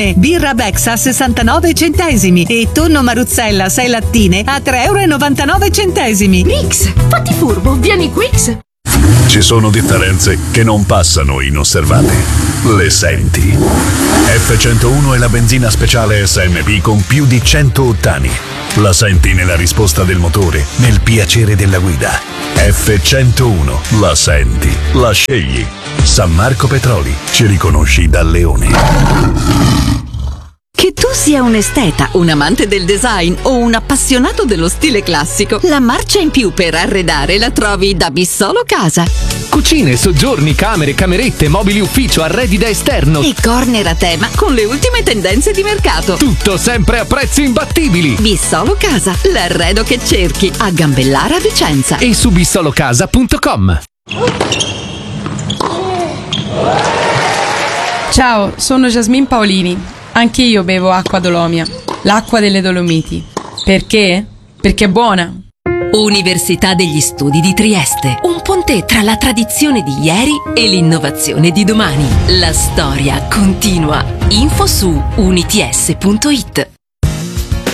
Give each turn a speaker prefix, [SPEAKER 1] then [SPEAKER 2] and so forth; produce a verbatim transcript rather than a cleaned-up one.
[SPEAKER 1] Birra Bex a sessantanove centesimi e tonno Maruzzella sei lattine a tre e novantanove centesimi.
[SPEAKER 2] Rix, fatti furbo, vieni Quix.
[SPEAKER 3] Ci sono differenze che non passano inosservate. Le senti? F centouno è la benzina speciale S M P con più di cento ottani. La senti nella risposta del motore, nel piacere della guida. F centouno, la senti, la scegli. San Marco Petroli, ci riconosci da leone.
[SPEAKER 4] Che tu sia un esteta, un amante del design o un appassionato dello stile classico, la marcia in più per arredare la trovi da Bissolo Casa.
[SPEAKER 5] Cucine, soggiorni, camere, camerette, mobili ufficio, arredi da esterno
[SPEAKER 4] E corner a tema con le ultime tendenze di mercato.
[SPEAKER 5] Tutto sempre a prezzi imbattibili.
[SPEAKER 4] Bissolo Casa, l'arredo che cerchi, a Gambellara Vicenza.
[SPEAKER 5] E su bissolocasa punto com.
[SPEAKER 6] Ciao, sono Jasmine Paolini. Anche io bevo acqua Dolomia, l'acqua delle Dolomiti. Perché? Perché è buona.
[SPEAKER 7] Università degli Studi di Trieste. Un ponte tra la tradizione di ieri e l'innovazione di domani. La storia continua. Info su units punto it.